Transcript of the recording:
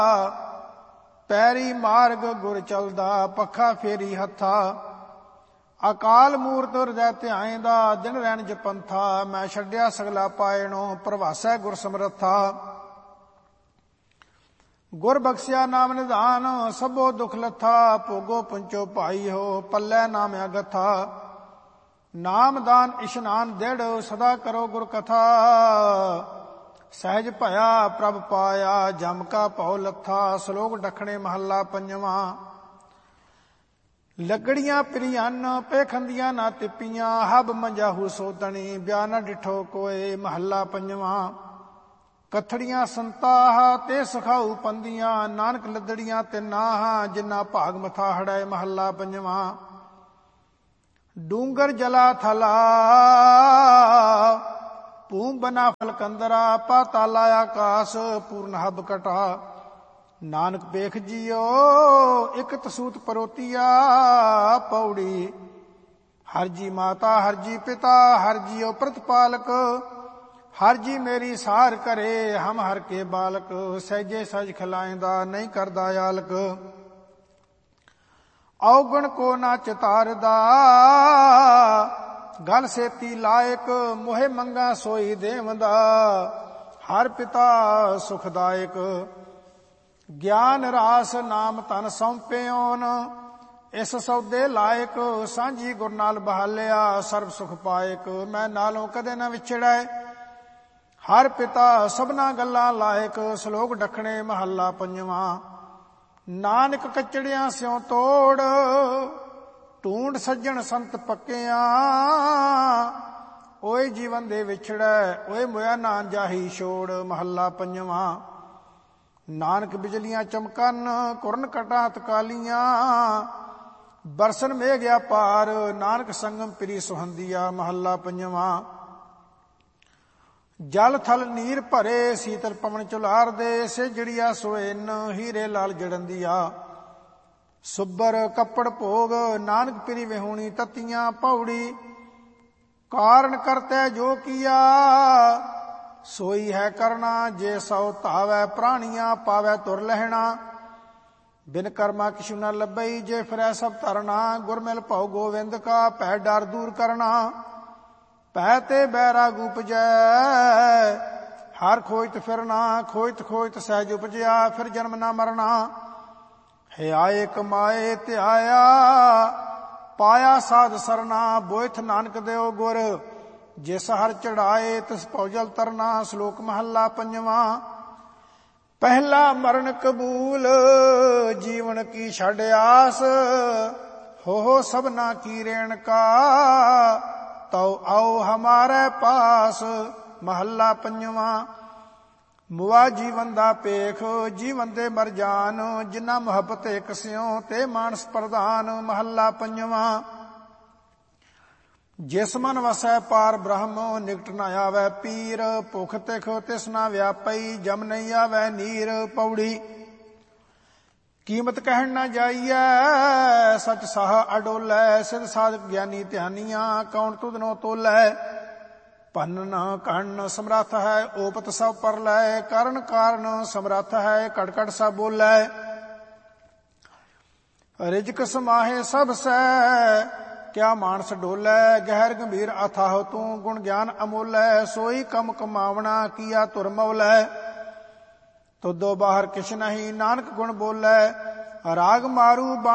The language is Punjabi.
ਪੈਰੀ ਮਾਰਗ ਗੁਰ ਚਲਦਾ, ਪੱਖਾ ਫੇਰੀ ਹੱਥਾ। ਅਕਾਲ ਮੂਰਤ ਹਿਰਦੈ ਧਿਆਇਂਦਾ, ਦਿਨ ਰੈਣ ਜਪੰਥਾ। ਮੈਂ ਛੱਡਿਆ ਸਗਲਾ ਪਾਇਣੋ, ਪ੍ਰਭਾਸੈ ਗੁਰ ਸਮਰੱਥਾ। ਗੁਰ ਬਖਸ਼ਿਆ ਨਾਮ ਨਿਧਾਨ, ਸਭੋ ਦੁਖ ਲੱਥਾ। ਭੋਗੋ ਪੁੰਚੋ ਭਾਈ ਹੋ, ਪੱਲੇ ਨਾਮ ਅਗਥਾ। ਨਾਮਦਾਨ ਇਸ਼ਨਾਨ ਦਿੜ, ਸਦਾ ਕਰੋ ਗੁਰ ਕਥਾ। ਸਹਿਜ ਭਇਆ ਪ੍ਰਭ ਪਾਇਆ, ਜਮ ਕਾ ਭਉ ਲੱਥਾ। ਸ਼ਲੋਕ ਡਖਣੇ ਮਹੱਲਾ ਪੰਜਵਾਂ। ਲੱਗੜੀਆਂ ਪ੍ਰਿਆਨ ਪੇਖੰਦੀਆਂ ਨਾ ਤਿੱਪੀਆਂ, ਹਬ ਮੰਜਾਹੂ ਸੋਤਣੀ, ਬਿਆ ਨਾ ਡਿਠੋ ਕੋਏ। ਮਹੱਲਾ ਪੰਜਵਾਂ। ਕਥੜੀਆਂ ਸੰਤਾਹ ਤੇ ਸਖਾਊ ਪੰਦੀਆਂ, ਨਾਨਕ ਲੱਦੜੀਆਂ ਤੇ ਨਾਹਾਂ, ਜਿੰਨਾ ਭਾਗ ਮਥਾ ਹੜੈ। ਮਹੱਲਾ ਪੰਜਵਾਂ। ਡੂੰਗਰ ਜਲਾ ਥਲਾ, ਭੂਮ ਬਨਾ ਫਲਕੰਦਰਾ। ਪਾਤਾਲਾ ਆਕਾਸ, ਪੂਰਨ ਹਬ ਕਟਾ। ਨਾਨਕ ਪੇਖ ਜੀਓ, ਇਕ ਤਸੂਤ ਪਰੋਤੀਆ। ਪੌੜੀ। ਹਰ ਜੀ ਮਾਤਾ, ਹਰ ਜੀ ਪਿਤਾ, ਹਰ ਜੀਓ ਪ੍ਰਤਪਾਲਕ। ਹਰ ਜੀ ਮੇਰੀ ਸਾਰ ਕਰੇ, ਹਮ ਹਰ ਕੇ ਬਾਲਕ। ਸਹਿਜੇ ਸਜ ਖਿਲਾਇਂਦਾ, ਨਹੀਂ ਕਰਦਾ ਆਲਕ। ਔਗਣ ਕੋ ਨਾ ਚਿਤਾਰਦਾ, ਗਲ ਸੇਤੀ ਲਾਇਕ। ਮੋਹਿ ਮੰਗਾ ਸੋਈ ਦੇਵੰਦਾ, ਹਰ ਪਿਤਾ ਸੁਖਦਾਇਕ। ਗਿਆਨ ਰਾਸ ਨਾਮ ਤਨ ਸੌਂਪਿਓਨ, ਇਸ ਸੌਦੇ ਲਾਇਕ। ਸਾਂਝੀ ਗੁਰ ਨਾਲ ਬਹਾਲਿਆ, ਸਰਬ ਸੁਖ ਪਾਇਕ। ਮੈਂ ਨਾਲੋਂ ਕਦੇ ਨਾ ਵਿਛੜੈ, ਹਰ ਪਿਤਾ ਸਭਨਾ ਗੱਲਾਂ ਲਾਇਕ। ਸ਼ਲੋਕ ਡਖਣੇ ਮਹੱਲਾ ਪੰਜਵਾਂ। ਨਾਨਕ ਕਚੜਿਆਂ ਸਿਉ ਤੋੜ, ਢੂੰਡ ਸੱਜਣ ਸੰਤ ਪੱਕਿਆਂ। ਓਏ ਜੀਵਨ ਦੇ ਵਿਛੜੈ, ਓਏ ਮੋਇਆ ਨਾ ਜਾਹੀ ਛੋੜ। ਮਹੱਲਾ ਪੰਜਵਾਂ। ਨਾਨਕ ਬਿਜਲੀਆਂ ਚਮਕਨ, ਕੁਰਨ ਕਟਾਂ ਤਕਾਲੀਆਂ। ਬਰਸਨ ਮੇਘ ਅਪਾਰ, ਨਾਨਕ ਸੰਗਮ ਪ੍ਰੀ ਸੁਹੰਦੀਆ। ਮਹੱਲਾ ਪੰਜਵਾਂ। ਜਲ ਥਲ ਨੀਰ ਭਰੇ, ਸੀਤਲ ਪਵਨ ਝੁਲਾਰ ਦੇ। ਸੇਜੜੀਆ ਸੋਇਨ, ਹੀਰੇ ਲਾਲ ਜੜੰਦੀਆ। ਸੁੱਬਰ ਕੱਪੜ ਭੋਗ, ਨਾਨਕ ਪ੍ਰੀ ਵਿਹੂਣੀ ਤਤੀਆਂ। ਪੌੜੀ। ਕਾਰਨ ਕਰਤੈ ਜੋ ਕੀਆ, ਸੋਈ ਹੈ ਕਰਨਾ। ਜੇ ਸਉ ਧਾਵੈ ਪ੍ਰਾਣੀਆਂ, ਪਾਵੈ ਤੁਰ ਲਹਿਣਾ। ਬਿਨ ਕਰਮਾ ਕਿਛੁ ਨ ਲੱਭਈ, ਜੇ ਫਿਰੈ ਸਭ ਧਰਨਾ। ਗੁਰ ਮਿਲ ਭਉ ਗੋਵਿੰਦ ਕਾ, ਭੈ ਡਰ ਦੂਰ ਕਰਨਾ। ਭੈ ਤੇ ਬੈਰਾਗ ਉਪਜੈ, ਹਰ ਖੋਜਤ ਫਿਰਨਾ। ਖੋਜਤ ਖੋਜਤ ਸਹਿਜ ਉਪਜਿਆ, ਫਿਰ ਜਨਮ ਨਾ ਮਰਨਾ। ਹਿਆਏ ਕਮਾਏ ਧਿਆਇਆ, ਪਾਇਆ ਸਾਧ ਸਰਨਾ। ਬੋਇਥ ਨਾਨਕ ਦਿਓ ਗੁਰ, ਜਿਸ ਹਰ ਚੜਾਏ, ਤਿਸ ਭਉਜਲ ਤਰਨਾ। ਸ਼ਲੋਕ ਮਹੱਲਾ ਪੰਜਵਾਂ। ਪਹਿਲਾ ਮਰਨ ਕਬੂਲ, ਜੀਵਨ ਕੀ ਛੱਡ ਆਸ। ਹੋ ਸਭਨਾ ਕੀ ਰੇਣ ਕਾ, ਤਉ ਆਓ ਹਮਾਰੇ ਪਾਸ। ਮਹੱਲਾ ਪੰਜਵਾਂ। ਮੁਆ ਜੀਵਨ ਦਾ ਪੇਖ, ਜੀਵਨ ਦੇ ਮਰ ਜਾਨ। ਜਿਨ੍ਹਾਂ ਮੁਹੱਬਤ ਇਕ ਸਿਉ, ਤੇ ਮਾਨਸ ਪ੍ਰਧਾਨ। ਮਹੱਲਾ ਪੰਜਵਾਂ। ਜਿਸ ਮਨ ਵਸੈ ਪਾਰ ਬ੍ਰਹਮ, ਨਿਕਟ ਨ ਆਵੈ ਪੀਰ। ਭੁਖ ਤਿਖ ਤਿਸ ਨਾ ਵਿਆਪਈ, ਜਮ ਨਹੀਂ ਆਵੈ ਨੀਰ। ਪੌੜੀ। ਕੀਮਤ ਕਹਿਣ ਨਾ ਜਾਈਐ, ਸਚ ਸਾਹ ਅਡੋਲੈ। ਸਿਧ ਸਾਧਕ ਗਿਆਨੀ ਧਿਆਨੀਆਂ, ਕੌਣ ਤੁਧਨੋ ਤੋਲੈ। ਭੰਨਨ ਕਣ ਸਮਰੱਥ ਹੈ, ਓਪਤ ਸਭ ਪਰ ਲੈ। ਕਰਨ ਕਾਰਨ ਸਮਰੱਥ ਹੈ, ਘਟ ਘਟ ਸਭ ਬੋਲੈ। ਰਿਜਕ ਸਮਾਹੇ ਸਭ ਸੈ, ਕਿਆ ਮਾਨਸ ਡੋਲੈ। ਗਹਿਰ ਗੰਭੀਰ ਅਥਾਹ ਤੂੰ, ਗੁਣ ਗਿਆਨ ਅਮੋਲੈ। ਸੋਈ ਕਮ ਕਮਾਵਣਾ, ਕੀਆ ਧੁਰ ਮੌਲੈ। ਤੁਧੋ ਬਾਹਰ ਕਿਛ ਨਹੀਂ, ਨਾਨਕ ਗੁਣ ਬੋਲੈ। ਰਾਗ ਮਾਰੂ